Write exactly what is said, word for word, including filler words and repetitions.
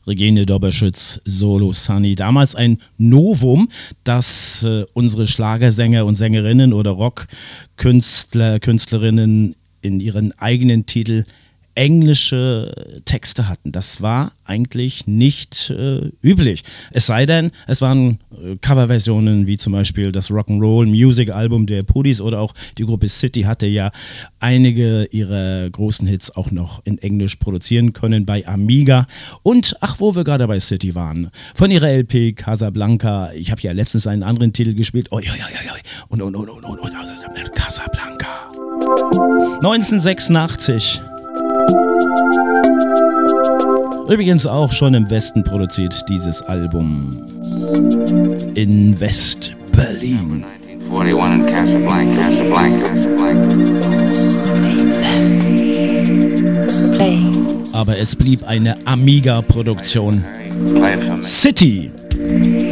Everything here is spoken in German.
Regine Doberschütz, Solo Sunny. Damals ein Novum, das äh, unsere Schlagersänger und Sängerinnen oder Rockkünstler, Künstlerinnen in ihren eigenen Titel englische Texte hatten. Das war eigentlich nicht äh, üblich. Es sei denn, es waren äh, Coverversionen wie zum Beispiel das Rock'n'Roll Music Album der Pudis oder auch die Gruppe City hatte ja einige ihrer großen Hits auch noch in Englisch produzieren können bei Amiga. Und ach, wo wir gerade bei City waren, von ihrer L P Casablanca, ich habe ja letztens einen anderen Titel gespielt, oi, oi, oi, oi, und, und, und, und, und, und Casablanca. neunzehnhundertsechsundachtzig. Übrigens auch schon im Westen produziert dieses Album. In West-Berlin. neunzehnhunderteinundvierzig in Casablanca, Casablanca. Aber es blieb eine Amiga-Produktion. City.